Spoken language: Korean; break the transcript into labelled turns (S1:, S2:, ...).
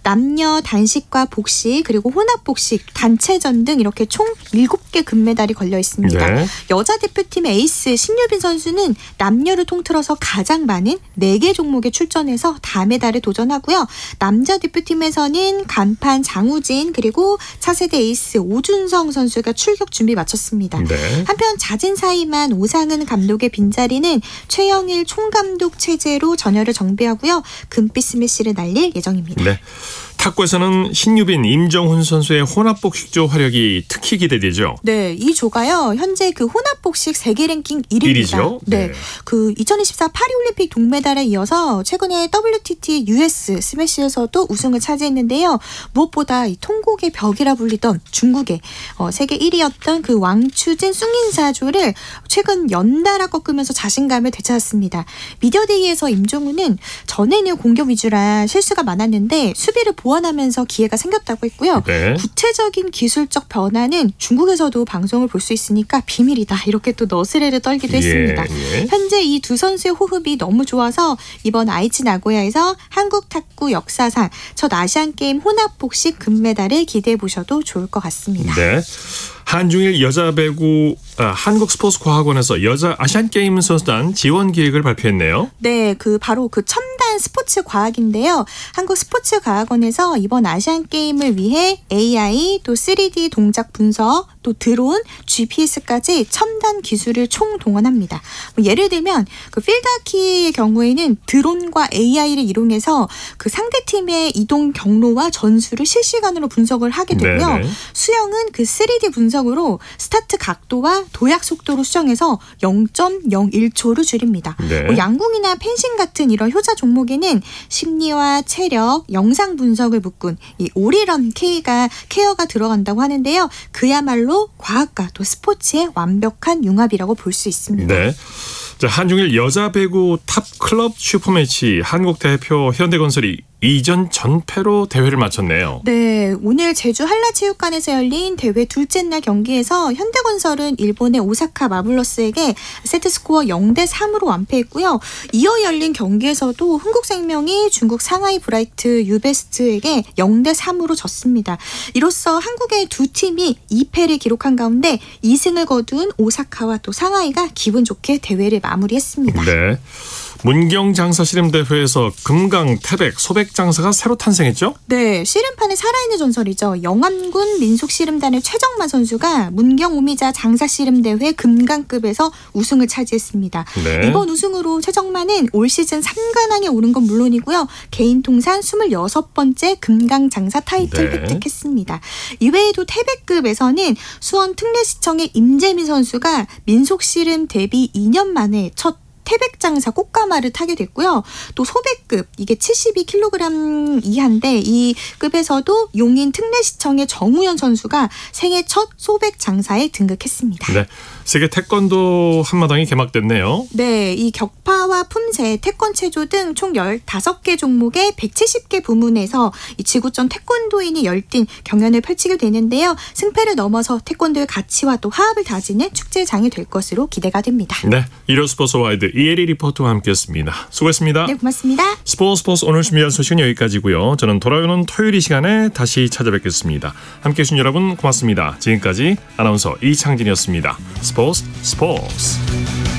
S1: 남녀 단식과 복식 그리고 혼합 복식, 단체전 등 이렇게 총 7개 금메달이 걸려 있습니다.
S2: 네.
S1: 여자 대표팀의 에이스 신유빈 선수는 남녀를 통틀어서 가장 많은 4개 종목에 출전해서 다메달에 도전하고요. 남자 대표팀에서는 간판 장우진 그리고 차세대 에이스 오준성 선수가 출격 준비 마쳤습니다.
S2: 네.
S1: 한편 잦은 사이만 오상은 감독의 빈자리는 최영일 총감독 체제로 전열을 정비하고요. 금빛 스매시를 날릴 예정입니다.
S2: 네. 탁구에서는 신유빈, 임정훈 선수의 혼합복식조 활약이 특히 기대되죠.
S1: 네, 이 조가요. 현재 그 혼합복식 세계 랭킹 1위입니다.
S2: 1위죠?
S1: 네.
S2: 네.
S1: 그 2024 파리올림픽 동메달에 이어서 최근에 WTT US 스매시에서도 우승을 차지했는데요. 무엇보다 이 통곡의 벽이라 불리던 중국의 세계 1위였던 그 왕추진 숭인사조를 최근 연달아 꺾으면서 자신감을 되찾았습니다. 미디어데이에서 임종훈은 전에는 공격 위주라 실수가 많았는데 수비를 보완하면서 기회가 생겼다고 했고요.
S2: 네.
S1: 구체적인 기술적 변화는 중국에서도 방송을 볼 수 있으니까 비밀이다. 이렇게 또 너스레를 떨기도 했습니다.
S2: 예.
S1: 현재 이 두 선수의 호흡이 너무 좋아서 이번 아이치 나고야에서 한국 탁구 역사상 첫 아시안게임 혼합복식 금메달을 기대해 보셔도 좋을 것 같습니다.
S2: 네. 한중일 여자배구 한국스포츠과학원에서 여자 아시안게임 선수단 지원 계획을 발표했네요.
S1: 네, 바로 첨단 스포츠 과학인데요. 한국스포츠과학원에서 이번 아시안게임을 위해 AI, 또 3D 동작 분석, 또 드론, GPS까지 첨단 기술을 총동원합니다. 예를 들면 그 필드하키의 경우에는 드론과 AI를 이용해서 그 상대팀의 이동 경로와 전술을 실시간으로 분석을 하게 되고요.
S2: 네네.
S1: 수영은 그 3D 분석으로 스타트 각도와 도약 속도로 수정해서 0.01초로 줄입니다.
S2: 네.
S1: 양궁이나 펜싱 같은 이런 효자 종목에는 심리와 체력, 영상 분석을 묶은 이 오리런 케어가 들어간다고 하는데요. 그야말로 과학과 또 스포츠의 완벽한 융합이라고 볼 수 있습니다.
S2: 네. 자, 한중일 여자 배구 탑 클럽 슈퍼매치 한국 대표 현대건설이 이전 전패로 대회를 마쳤네요.
S1: 네, 오늘 제주 한라체육관에서 열린 대회 둘째 날 경기에서 현대건설은 일본의 오사카 마블러스에게 세트스코어 0대3으로 완패했고요. 이어 열린 경기에서도 흥국생명이 중국 상하이 브라이트 유베스트에게 0대3으로 졌습니다. 이로써 한국의 두 팀이 2패를 기록한 가운데 2승을 거둔 오사카와 또 상하이가 기분 좋게 대회를 마무리했습니다.
S2: 네. 문경장사 씨름대회에서 금강, 태백, 소백장사가 새로 탄생했죠?
S1: 네, 씨름판의 살아있는 전설이죠. 영암군 민속씨름단의 최정만 선수가 문경 오미자 장사씨름대회 금강급에서 우승을 차지했습니다.
S2: 네.
S1: 이번 우승으로 최정만은 올 시즌 3관왕에 오른 건 물론이고요. 개인 통산 26번째 금강장사 타이틀
S2: 네.
S1: 획득했습니다. 이외에도 태백급에서는 수원 특례시청의 임재민 선수가 민속씨름 데뷔 2년 만에 첫 태백장사 꽃가마를 타게 됐고요. 또 소백급, 이게 72kg 이하인데 이 급에서도 용인 특례시청의 정우현 선수가 생애 첫 소백장사에 등극했습니다.
S2: 네. 세계 태권도 한마당이 개막됐네요.
S1: 네, 이 격파와 품새, 태권체조 등 총 15개 종목의 170개 부문에서 이 지구촌 태권도인이 열띤 경연을 펼치게 되는데요. 승패를 넘어서 태권도의 가치와 또 화합을 다지는 축제장이 될 것으로 기대가 됩니다.
S2: 네. 일요 스포츠 와이드 이혜리 리포터와 함께했습니다. 수고했습니다.
S1: 네, 고맙습니다.
S2: 스포츠 오늘 준비한 소식은 여기까지고요. 저는 돌아오는 토요일 이 시간에 다시 찾아뵙겠습니다. 함께해 주신 여러분 고맙습니다. 지금까지 아나운서 이창진이었습니다. 스포츠